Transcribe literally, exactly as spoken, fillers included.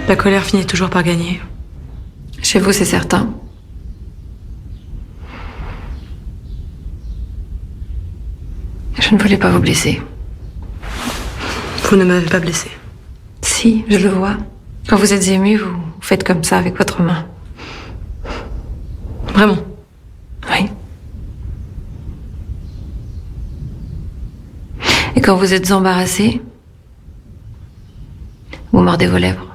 La colère finit toujours par gagner. Chez vous, c'est certain. Je ne voulais pas vous blesser. Vous ne m'avez pas blessée. Si, je le vois. Quand vous êtes ému, vous faites comme ça avec votre main. Vraiment? Oui. Et quand vous êtes embarrassé, vous mordez vos lèvres.